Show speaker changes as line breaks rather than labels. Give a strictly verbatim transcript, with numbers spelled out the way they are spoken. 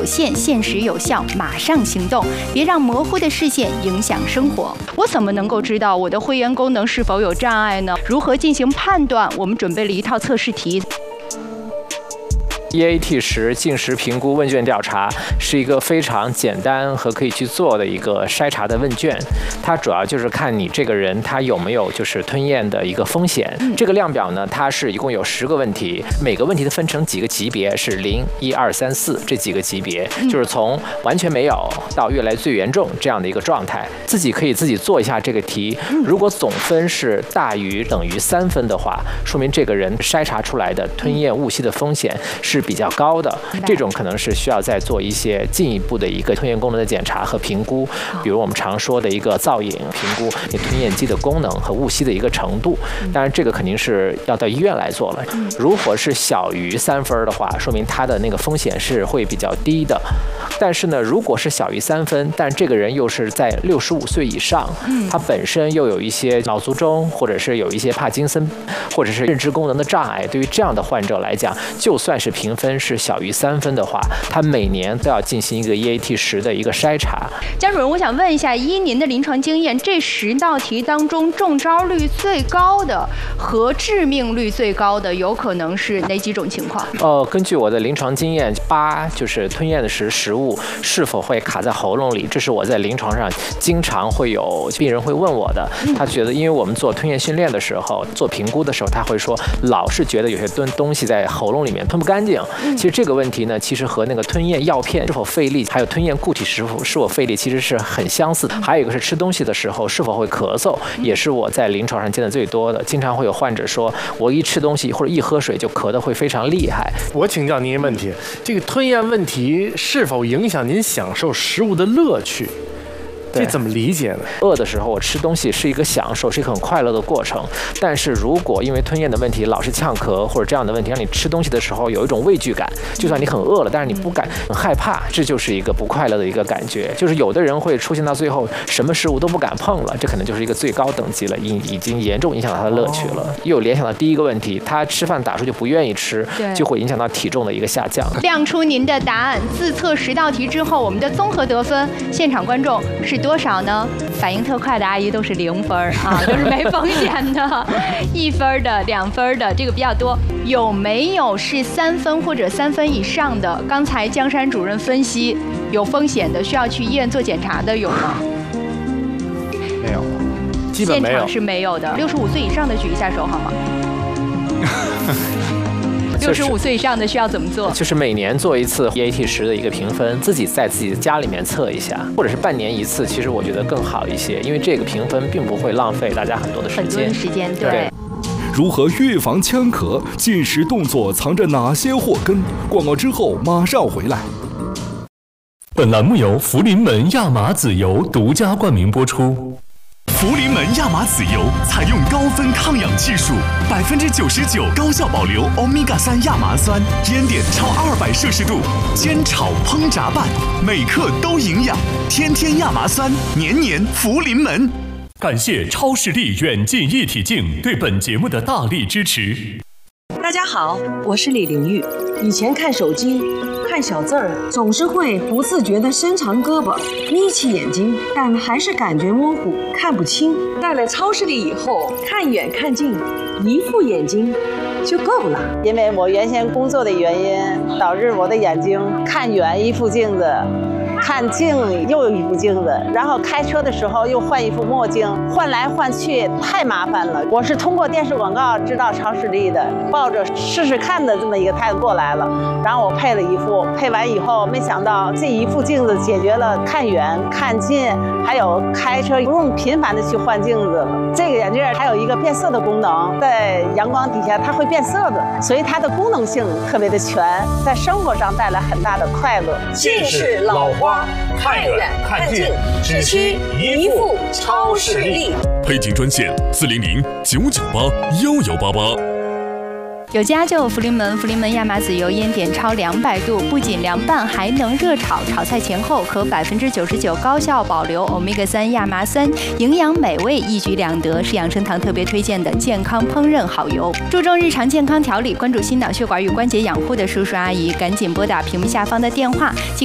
有限，限时有效，马上行动，别让模糊的视线影响生活。我怎么能够知道我的会员功能是否有障碍呢？如何进行判断？我们准备了一套测试题。
E A T 十近视评估问卷调查是一个非常简单和可以去做的一个筛查的问卷，它主要就是看你这个人他有没有就是吞咽的一个风险。这个量表呢，它是一共有十个问题，每个问题都分成几个级别，是零、一、二、三、四这几个级别，就是从完全没有到越来最严重这样的一个状态。自己可以自己做一下这个题，如果总分是大于等于三分的话，说明这个人筛查出来的吞咽误吸的风险是比较高的，这种可能是需要再做一些进一步的一个吞咽功能的检查和评估，比如我们常说的一个造影评估你吞咽肌的功能和误吸的一个程度。当然这个肯定是要到医院来做了。如果是小于三分的话，说明他的那个风险是会比较低的。但是呢，如果是小于三分，但这个人又是在六十五岁以上，他本身又有一些脑卒中，或者是有一些帕金森，或者是认知功能的障碍，对于这样的患者来讲，就算是评分是小于三分的话，他每年都要进行一个 E A T 十的一个筛查。
江主任，我想问一下，依您的临床经验，这十道题当中中招率最高的和致命率最高的，有可能是哪几种情况？
呃，根据我的临床经验，八就是吞咽的时食物是否会卡在喉咙里，这是我在临床上经常会有病人会问我的。他觉得，因为我们做吞咽训练的时候，做评估的时候，他会说老是觉得有些东东西在喉咙里面吞不干净。其实这个问题呢，其实和那个吞咽药片是否费力，还有吞咽固体是否是否费力，其实是很相似的。还有一个是吃东西的时候是否会咳嗽，也是我在临床上见的最多的。经常会有患者说，我一吃东西或者一喝水就咳得会非常厉害。
我请教您一个问题，这个吞咽问题是否影响您享受食物的乐趣？这怎么理解呢？
饿的时候我吃东西是一个享受，是一个很快乐的过程。但是如果因为吞咽的问题老是呛咳或者这样的问题，让你吃东西的时候有一种畏惧感，就算你很饿了，但是你不敢很害怕，这就是一个不快乐的一个感觉。就是有的人会出现到最后什么食物都不敢碰了，这可能就是一个最高等级了，已已经严重影响到他的乐趣了。又联想到第一个问题，他吃饭打出就不愿意吃，就会影响到体重的一个下降。
亮出您的答案，自测十道题之后，我们的综合得分，现场观众是多少呢？反应特快的阿姨都是零分啊，都是没风险的，一分的、两分的，这个比较多。有没有是三分或者三分以上的？刚才江山主任分析有风险的，需要去医院做检查的有吗？
没有，基本没有。
现场是没有的。六十五岁以上的举一下手好吗？六十五岁以上的需要怎么做？
就是每年做一次 E A T 十的一个评分，自己在自己的家里面测一下，或者是半年一次，其实我觉得更好一些，因为这个评分并不会浪费大家很多的时间。
很多的时间，对。对，
如何预防呛咳？进食动作藏着哪些祸根？广告之后马上回来。
本栏目由福临门亚麻籽油独家冠名播出。
福临门亚麻籽油采用高分抗氧技术，百分之九十九高效保留欧米伽三亚麻酸，烟点超二百摄氏度，煎炒烹炸拌，每克都营养。天天亚麻酸，年年福临门。
感谢超视力远近一体镜对本节目的大力支持。
大家好，我是李玲玉。以前看手机看小字儿，总是会不自觉地伸长胳膊，眯起眼睛，但还是感觉模糊，看不清。戴了超视力以后，看远看近，一副眼睛就够了。
因为我原先工作的原因，导致我的眼睛看远一副镜子，看近又一副镜子，然后开车的时候又换一副墨镜，换来换去太麻烦了。我是通过电视广告知道超视力的，抱着试试看的这么一个态度过来了。然后我配了一副，配完以后没想到这一副镜子解决了看远看近，还有开车不用频繁的去换镜子了。这个眼镜还有一个变色的功能，在阳光底下它会变色的，所以它的功能性特别的全，在生活上带来很大的快乐。
近视老花，看远看近，只需一副超视力。
配镜专线四零零九九八幺幺八八。
有家就有福临门，福临门亚麻籽油烟点超两百度，不仅凉拌，还能热炒，炒菜前后可百分之九十九高效保留欧米伽三亚麻酸，营养美味，一举两得，是养生堂特别推荐的健康烹饪好油。注重日常健康调理，关注心脑血管与关节养护的叔叔阿姨，赶紧拨打屏幕下方的电话。